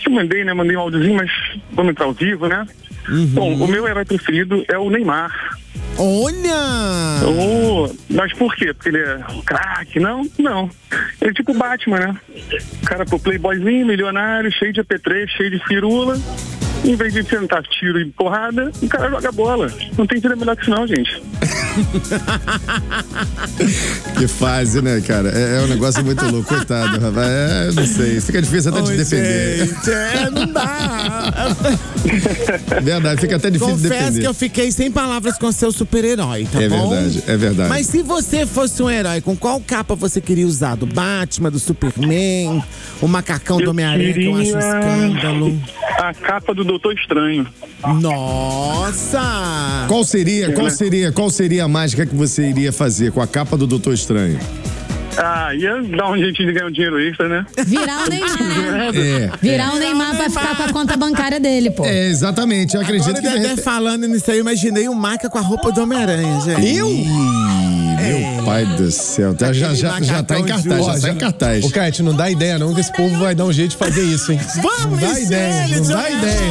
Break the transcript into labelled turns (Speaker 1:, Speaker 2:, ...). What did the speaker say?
Speaker 1: eu mandei, né? Mandei um áudiozinho, mas vamos entrar ao vivo, né? Bom, o meu herói preferido é o Neymar.
Speaker 2: Olha!
Speaker 1: Mas por quê? Porque ele é craque? Não. Ele é tipo o Batman, né? O cara, playboyzinho, milionário, cheio de AP3, cheio de firula. Em vez de sentar tiro e porrada, o cara joga bola. Não tem vida melhor que isso não, gente.
Speaker 3: Que fase, né, cara? É um negócio muito louco, coitado, rapaz. Não sei, fica difícil até de defender.
Speaker 2: Gente, não dá.
Speaker 3: Verdade, fica até difícil de defender.
Speaker 2: Confesso que eu fiquei sem palavras com seu super-herói, tá bom?
Speaker 3: É verdade.
Speaker 2: Mas se você fosse um herói, com qual capa você queria usar? Do Batman, do Superman, o macacão do Homem-Aranha, que eu acho um escândalo.
Speaker 1: A capa do Doutor Estranho.
Speaker 2: Nossa!
Speaker 3: Qual seria a mágica que você iria fazer com a capa do Doutor Estranho?
Speaker 1: Ia dar um jeitinho de ganhar um dinheiro extra, né?
Speaker 4: Virar o Neymar. Virar o Neymar pra ficar com a conta bancária dele, pô.
Speaker 3: Exatamente, eu acredito
Speaker 2: Agora,
Speaker 3: que...
Speaker 2: Dedé falando nisso aí, eu imaginei o Maca com a roupa do Homem-Aranha, gente.
Speaker 3: Meu pai do céu, já tá em cartaz,
Speaker 5: Ô, Kate, não dá ideia não que esse povo vai dar um jeito de fazer isso, hein?
Speaker 2: Vamos,
Speaker 5: não dá ideia.